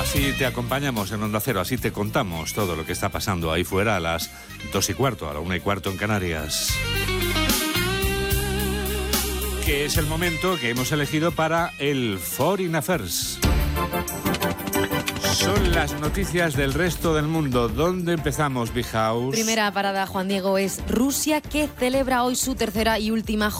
Así te acompañamos en Onda Cero, así te contamos todo lo que está pasando ahí fuera a las 2:15, a la 1:15 en Canarias. Que es el momento que hemos elegido para el Foreign Affairs. Son las noticias del resto del mundo. ¿Dónde empezamos, Big House? Primera parada, Juan Diego, es Rusia, que celebra hoy su tercera y última